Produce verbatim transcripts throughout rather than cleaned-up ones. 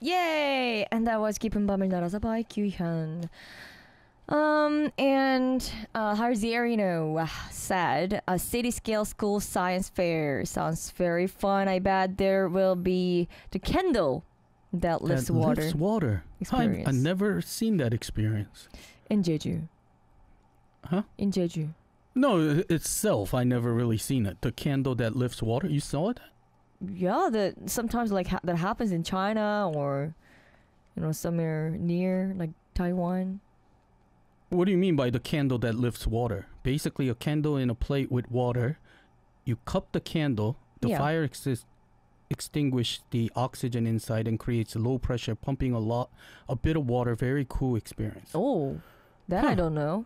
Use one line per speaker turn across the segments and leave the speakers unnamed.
Yay! And that was 깊은 밤을 날아서 by 규현. Um, and uh, Harzierino said, a city-scale school science fair sounds very fun. I bet there will be the candle that lifts
that
water.
lifts water.
Experience.
I've, I've never seen that experience.
In Jeju.
Huh?
In Jeju.
No, i- itself, I never really seen it. The candle that lifts water. You saw it?
Yeah, that sometimes like ha- that happens in China or, you know, somewhere near like Taiwan.
What do you mean by the candle that lifts water? Basically, a candle in a plate with water. You cup the candle. The
Yeah.
fire exis- extinguishes the oxygen inside and creates low pressure, pumping a lot, a bit of water. Very cool experience.
Oh, that I
Huh.
don't know.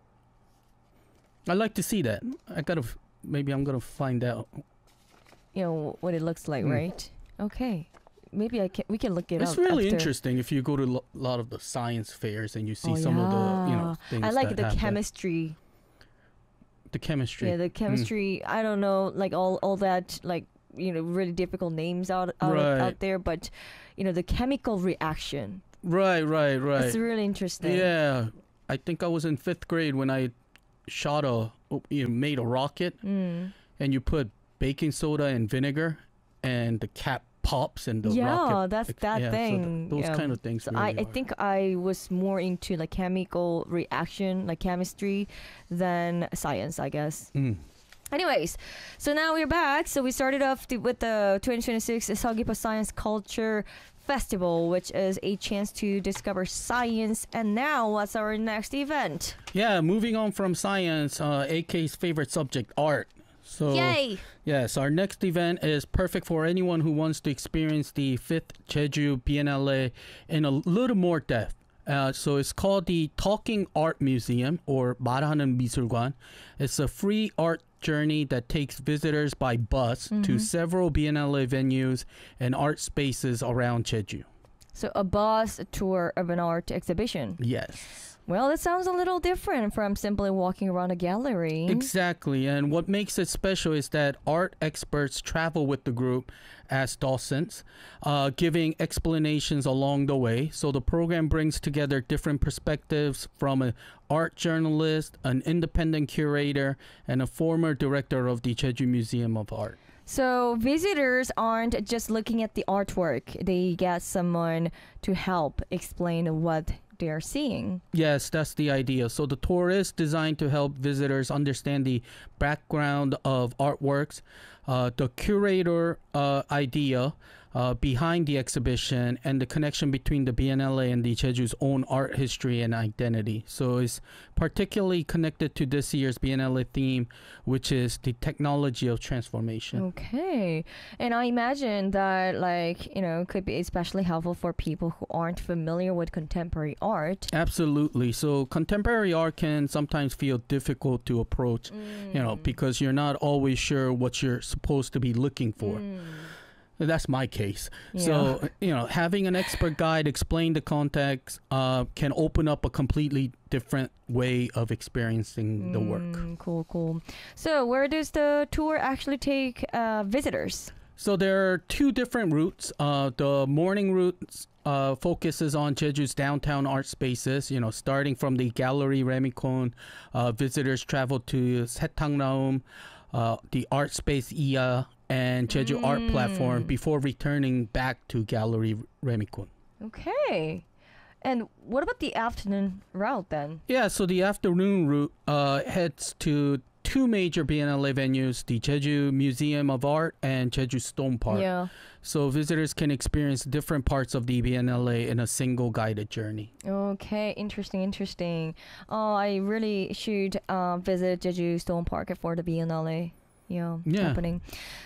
I like to see that. I gotta. f- Maybe I'm gonna find out.
You know what it looks like,
Mm.
right? Okay, maybe I can. We can look it
It's
up.
really
after.
interesting if you go to a lot of the science fairs and you see
Oh,
some of the you know
yeah.
things.
I like
that
the
happen.
chemistry.
The chemistry.
Yeah, the chemistry. I don't know, like all all that, like you know, really difficult names out out,
Right.
out there, but you know, the chemical reaction.
Right, right, right.
It's really interesting.
Yeah, I think I was in fifth grade when I shot a you know, made a rocket,
Mm.
and you put baking soda and vinegar, and the cap pops and the
Yeah,
rocket.
that's
ex-
that
yeah, so
thing.
th- those
Yeah.
kind of things.
So
really
I, I
are.
think I was more into like chemical reaction, like chemistry, than science, I guess.
Mm.
Anyways, so now we're back. So we started off the, with the twenty twenty-six Sagipa Science Culture Festival, which is a chance to discover science. And now, what's our next event?
Yeah, moving on from science, uh, A K's favorite subject, art. So
Yay!
yes, our next event is perfect for anyone who wants to experience the fifth Jeju Biennale in a little more depth. Uh, so it's called the Talking Art Museum, or 말하는 미술관. It's a free art journey that takes visitors by bus to
Mhm.
several Biennale venues and art spaces around Jeju.
So a bus tour of an art exhibition.
Yes.
Well, it sounds a little different from simply walking around a gallery.
Exactly, and what makes it special is that art experts travel with the group as docents, uh, giving explanations along the way. So the program brings together different perspectives from an art journalist, an independent curator, and a former director of the Jeju Museum of Art.
So visitors aren't just looking at the artwork. They get someone to help explain what they're seeing.
Yes, that's the idea. So the tour is designed to help visitors understand the background of artworks, uh, the curator uh, idea uh, behind the exhibition, and the connection between the Biennale and the Jeju's own art history and identity. So it's particularly connected to this year's Biennale theme, which is the technology of transformation.
Okay. And I imagine that, like, you know, could be especially helpful for people who aren't familiar with contemporary art.
Absolutely. So contemporary art can sometimes feel difficult to approach, you know, because you're not always sure what you're supposed to be looking for.
Mm.
That's my case.
Yeah.
So, you know, having an expert guide explain the context uh, can open up a completely different way of experiencing the work.
Mm, cool, cool. So where does the tour actually take uh, visitors?
So there are two different routes. Uh, the morning route uh, focuses on Jeju's downtown art spaces. You know, starting from the Gallery Remikon, uh, visitors travel to Setangnaum, uh, the art space Iya, and Jeju Art
Mm.
Platform before returning back to Gallery Remikon.
Okay. And what about the afternoon route then?
Yeah, so the afternoon route uh, heads to two major Biennale venues, the Jeju Museum of Art and Jeju Stone Park.
Yeah.
So visitors can experience different parts of the Biennale in a single guided journey.
Okay, interesting, interesting. Oh, I really should uh, visit Jeju Stone Park for the Biennale. Yeah,
Yeah.
happening.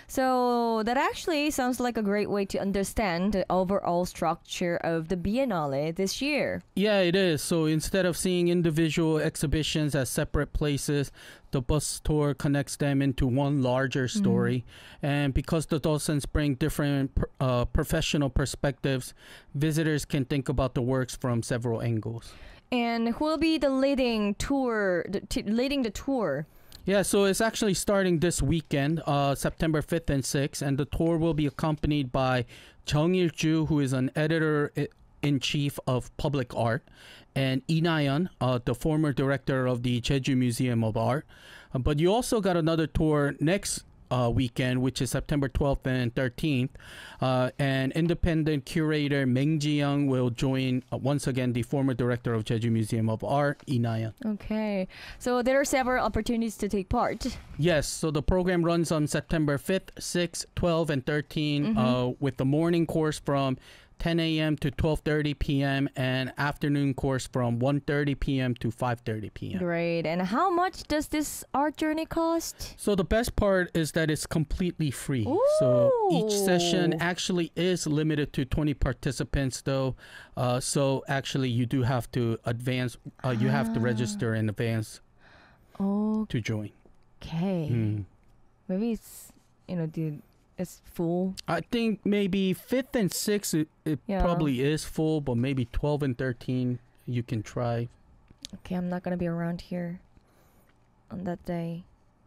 So that actually sounds like a great way to understand the overall structure of the Biennale this year.
Yeah, it is. So instead of seeing individual exhibitions as separate places, the bus tour connects them into one larger story. And because the docents bring different per- uh, professional perspectives, visitors can think about the works from several angles.
And who will be the leading tour, the t- leading the tour?
Yeah, so it's actually starting this weekend, uh, September fifth and sixth, and the tour will be accompanied by Jung Il-ju, who is an editor in chief of Public Art, and Lee Na-yeon, uh, the former director of the Jeju Museum of Art. Uh, but you also got another tour next Uh, weekend, which is September twelfth and thirteenth. Uh, and independent curator Meng Ji-young will join uh, once again the former director of Jeju Museum of Art, Lee Na-yeon.
Okay, so there are several opportunities to take part.
Yes, so the program runs on September fifth, sixth, twelfth, and thirteenth,
Mm-hmm.
uh, with the morning course from ten a.m. to twelve thirty p.m. and afternoon course from one thirty p.m. to five thirty p.m.
Great. And how much does this art journey cost?
So the best part is that it's completely free. So each session
Ooh.
actually is limited to twenty participants, though. Uh, so actually, you do have to advance. Uh, you have to
Ah.
register in advance
Okay.
to join. Mm.
Maybe it's, you know, dude, it's full.
I think maybe fifth and sixth, it, it
Yeah.
probably is full, but maybe twelve and thirteen, you can try.
Okay, I'm not gonna be around here on that day.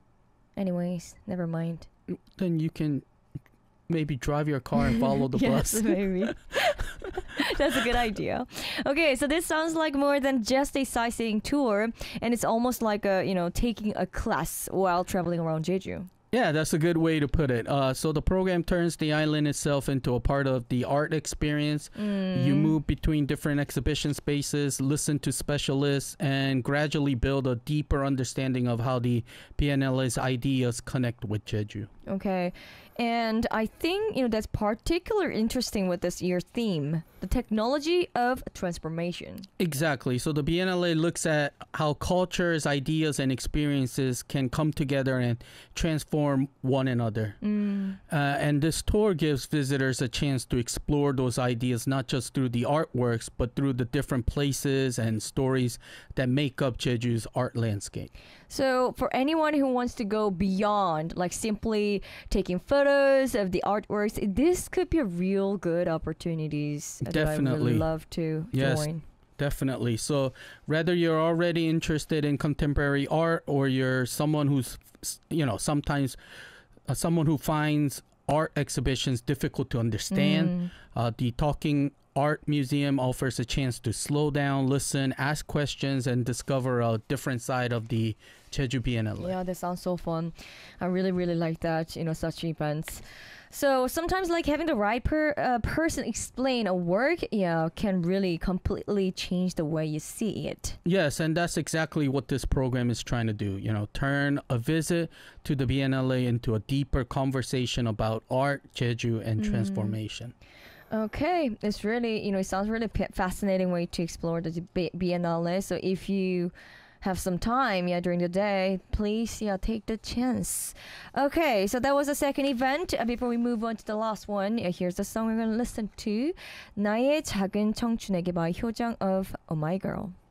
Anyways, never mind.
Then you can maybe drive your car and follow the
yes,
bus.
maybe. That's a good idea. Okay, so this sounds like more than just a sightseeing tour, and it's almost like a, you know, taking a class while traveling around Jeju.
Yeah, that's a good way to put it. Uh, so the program turns the island itself into a part of the art experience.
Mm.
You move between different exhibition spaces, listen to specialists, and gradually build a deeper understanding of how the B N L A's ideas connect with Jeju.
Okay. And I think, you know, that's particularly interesting with this year's theme, the technology of transformation.
Exactly. So the B N L A looks at how cultures, ideas, and experiences can come together and transform one another.
Mm.
Uh, and this tour gives visitors a chance to explore those ideas not just through the artworks, but through the different places and stories that make up Jeju's art landscape.
So for anyone who wants to go beyond, like simply taking photos of the artworks, this could be a real good opportunities that I
Definitely.
would love to
Yes.
join.
Definitely. So whether you're already interested in contemporary art or you're someone who's, you know, sometimes uh, someone who finds art exhibitions difficult to understand,
Mm.
uh, the Talking Art Museum offers a chance to slow down, listen, ask questions, and discover a different side of the Jeju B N L A.
Yeah, that sounds so fun. I really, really like that, you know, such events. So sometimes like having the right per, uh, person explain a work, yeah, can really completely change the way you see it.
Yes, and that's exactly what this program is trying to do. You know, turn a visit to the B N L A into a deeper conversation about art, Jeju, and
Mm.
transformation.
Okay, it's really, you know, it sounds really p- fascinating way to explore the B- Biennale. So if you have some time, yeah, during the day, please, yeah, take the chance. Okay, so that was the second event. Uh, before we move on to the last one, uh, here's the song we're gonna listen to. 나의 작은 청춘에게 by Hyo Jung of Oh My Girl.